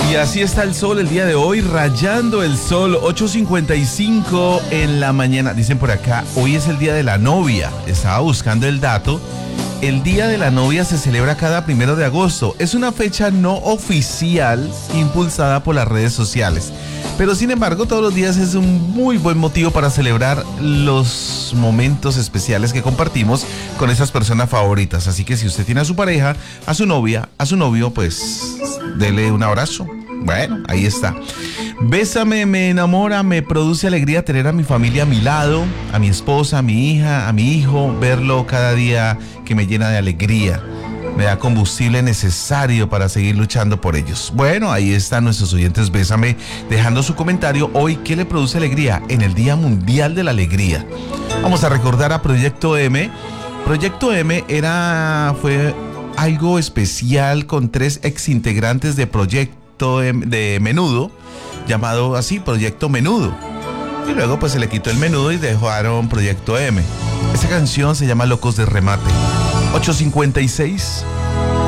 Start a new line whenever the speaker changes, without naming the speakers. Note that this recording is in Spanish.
Y así está el sol el día de hoy, rayando el sol, 8:55 en la mañana. Dicen por acá, hoy es el día de la novia. Estaba buscando el dato. El día de la novia se celebra cada 1 de agosto. Es una fecha no oficial impulsada por las redes sociales. Pero sin embargo, todos los días es un muy buen motivo para celebrar los momentos especiales que compartimos con esas personas favoritas. Así que si usted tiene a su pareja, a su novia, a su novio, pues dele un abrazo. Bueno, ahí está. Bésame, me enamora, me produce alegría tener a mi familia a mi lado, a mi esposa, a mi hija, a mi hijo, verlo cada día que me llena de alegría. Me da combustible necesario para seguir luchando por ellos. Bueno, ahí están nuestros oyentes. Bésame, dejando su comentario. Hoy, ¿qué le produce alegría en el Día Mundial de la Alegría? Vamos a recordar a Proyecto M. Proyecto M fue algo especial con 3 exintegrantes de Proyecto M, de Menudo, llamado así, Proyecto Menudo. Y luego pues se le quitó el menudo y dejaron Proyecto M. Esta canción se llama Locos de Remate. 8:56.